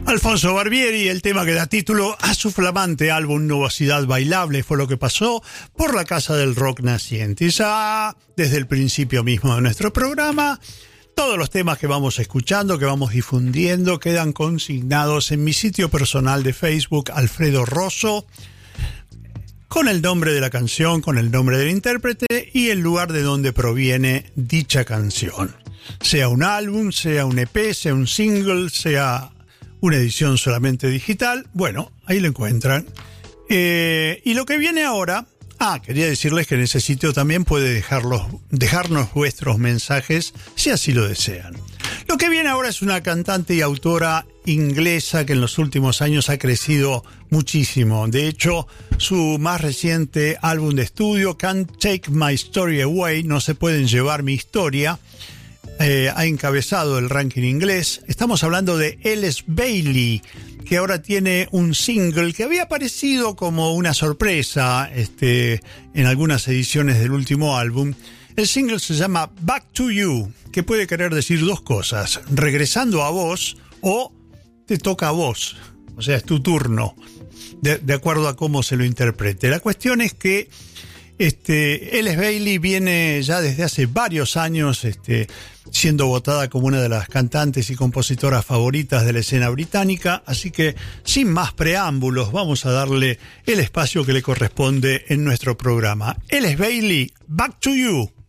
Alfonso Barbieri, el tema que da título a su flamante álbum Nubosidad Bailable, fue lo que pasó por la Casa del Rock Naciente. Ya desde el principio mismo de nuestro programa, todos los temas que vamos escuchando, que vamos difundiendo, quedan consignados en mi sitio personal de Facebook, Alfredo Rosso, con el nombre de la canción, con el nombre del intérprete y el lugar de donde proviene dicha canción. Sea un álbum, sea un EP, sea un single, sea una edición solamente digital, bueno, ahí lo encuentran. Y lo que viene ahora, quería decirles que en ese sitio también puede dejarnos vuestros mensajes si así lo desean. Lo que viene ahora es una cantante y autora inglesa que en los últimos años ha crecido muchísimo. De hecho, su más reciente álbum de estudio, Can't Take My Story Away, No se pueden llevar mi historia, ha encabezado el ranking inglés. Estamos hablando de Alice Bailey, que ahora tiene un single que había aparecido como una sorpresa en algunas ediciones del último álbum. El single se llama Back to You, que puede querer decir dos cosas: regresando a vos o te toca a vos, o sea, es tu turno, de acuerdo a cómo se lo interprete. La cuestión es que Alice Bailey viene ya desde hace varios años siendo votada como una de las cantantes y compositoras favoritas de la escena británica, así que sin más preámbulos vamos a darle el espacio que le corresponde en nuestro programa. Alice Bailey, Back to You.